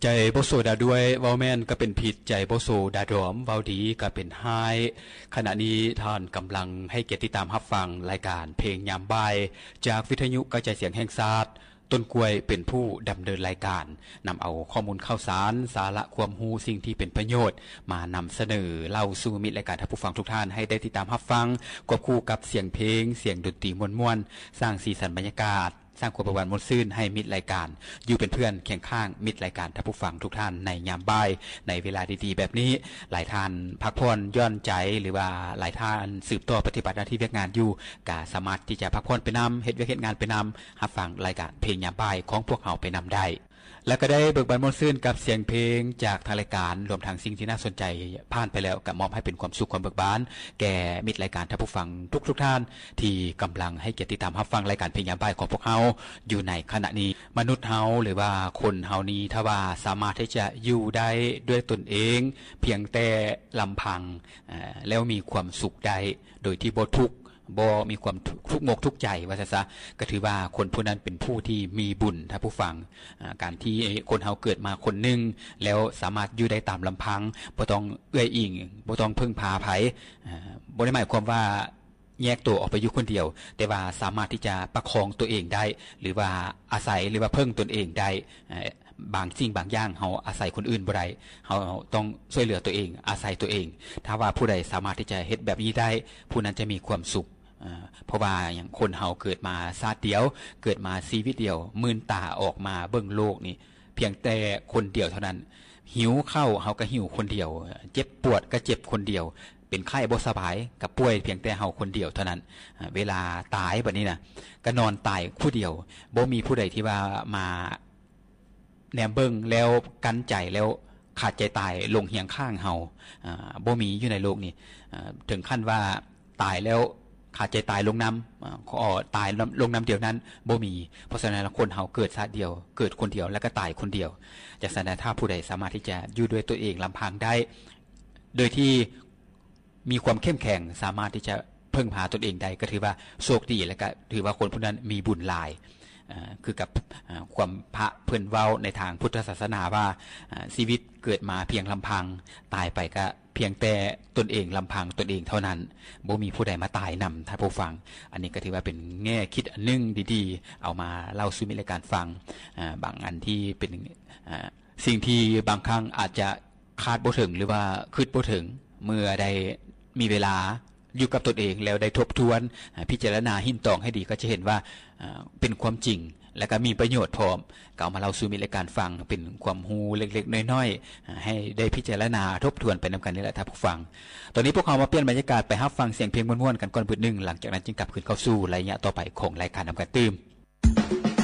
ใจบ่โซดาด้วยเว้าแม่นก็เป็นผิดใจบ่โซดาดอมเว้าดีก็เป็นไห้ขณะนี้ท่านกำลังให้เกียรติตามรับฟังรายการเพลงยามบ่ายจากวิทยุกระจายเสียงแห่งชาติต้นกล้วยเป็นผู้ดำเนินรายการนำเอาข้อมูลข่าวสารสาระความรู้สิ่งที่เป็นประโยชน์มานำเสนอเล่าสู่มิตรรายการท่านผู้ฟังทุกท่านให้ได้ติดตามรับฟังควบคู่กับเสียงเพลงเสียงดนตรีม่วนๆสร้างสีสันบรรยากาศสร้างความประวัติมดซื่นให้มิตรรายการอยู่เป็นเพื่อนเคียงข้างมิตรรายการท่านผู้ฟังทุกท่านในยามบ่ายในเวลาดีๆแบบนี้หลายท่านพักผ่อนย่อนใจหรือว่าหลายท่านสืบต่อปฏิบัติหน้าที่เวียกงานอยู่ก็สามารถที่จะพักผ่อนไปนำเฮ็ดเวียกเฮ็ดงานไปนำรับฟังรายการเพลงยามบ่ายของพวกเราไปนำได้แล้วก็ได้เบิกบานมดซื่นกับเสียงเพลงจากทางรายการรวมทั้งสิ่งที่น่าสนใจผ่านไปแล้วก็มอบให้เป็นความสุขความเบิกบานแก่มิตรรายการท่านผู้ฟังทุกท่านที่กำลังให้เกียรติติดตามรับฟังรายการเพลงยามบ่ายของพวกเฮาอยู่ในขณะนี้มนุษย์เฮาหรือว่าคนเฮานี้ถ้าว่าสามารถที่จะอยู่ได้ด้วยตนเองเพียงแต่ลำพังแล้วมีความสุขได้โดยที่บ่ทุกข์บ่มีความทุกข์มกทุกข์ใจว่าซะก็ถือว่าคนผู้นั้นเป็นผู้ที่มีบุญท่านผู้ฟังการที่คนเฮาเกิดมาคนหนึ่งแล้วสามารถอยู่ได้ตามลำพังบ่ต้องเอื้ออิงบ่ต้องพึ่งพาไผบ่ได้หมายความว่าแยกตัวออกไปอยู่คนเดียวแต่ว่าสามารถที่จะประคองตัวเองได้หรือว่าอาศัยหรือว่าพึ่งตนเองได้บางสิ่งบางอย่างเฮาอาศัยคนอื่นบ่ได้เฮาต้องช่วยเหลือตัวเองอาศัยตัวเองถ้าว่าผู้ใดสามารถที่จะเฮ็ดแบบนี้ได้ผู้นั้นจะมีความสุขเพราะว่าอย่างคนเฮาเกิดมาชาติเดียวเกิดมาชีวิตเดียวมื่นตาออกมาเบิ่งโลกนี่เพียงแต่คนเดียวเท่านั้นหิวข้าวเฮาก็หิวคนเดียวเจ็บปวดก็เจ็บคนเดียวเป็นไข้บ่สบายก็ป่วยเพียงแต่เฮาคนเดียวเท่านั้นเวลาตายบัดนี้น่ะก็นอนตายผู้เดียวบ่มีผู้ใดที่ว่ามาแนมเบิ่งแล้วกันใจแล้วขาดใจตายลงเหียงข้างเฮาบ่มีอยู่ในโลกนี้ถึงขั้นว่าตายแล้วขาดใจตายลงน้ำขอตายลงน้ำเดียวนั้นบ่มีเพราะฉะนั้นคนเฮาเกิดชาติเดียวเกิดคนเดียวแล้วก็ตายคนเดียวจากนั้นถ้าผู้ใดสามารถที่จะอยู่ด้วยตัวเองลำพังได้โดยที่มีความเข้มแข็งสามารถที่จะพึ่งพาตนเองได้ก็ถือว่าโชคดีและก็ถือว่าคนผู้นั้นมีบุญหลายคือกับความพระเพิ่นเว้าในทางพุทธศาสนาว่าชีวิตเกิดมาเพียงลำพังตายไปก็เพียงแต่ตนเองลำพังตนเองเท่านั้นบ่มีผู้ใดมาตายนำถ้าผู้ฟังอันนี้ก็ถือว่าเป็นแง่คิดอันนึงดีๆเอามาเล่าสู่มิตรรายการฟังบางอันที่เป็นสิ่งที่บางครั้งอาจจะคาดบ่ถึงหรือว่าคิดบ่ถึงเมื่อได้มีเวลาอยู่กับตนเองแล้วได้ทบทวนพิจารณาหินตองให้ดีก็จะเห็นว่าเป็นความจริงและก็มีประโยชน์พร้อมก็เอามาเล่าสู่มิตรรายการฟังเป็นความรู้เล็กๆน้อยๆให้ได้พิจารณาทบทวนไปนำกันนี่แหละท่านผู้ฟังตอนนี้พวกเรามาเปลี่ยนบรรยากาศไปรับฟังเสียงเพลงม่วนๆกันก่อนเบิดนึงหลังจากนั้นจึงกลับคืนเข้าสู่ระยะต่อไปของรายการนำกันตื่ม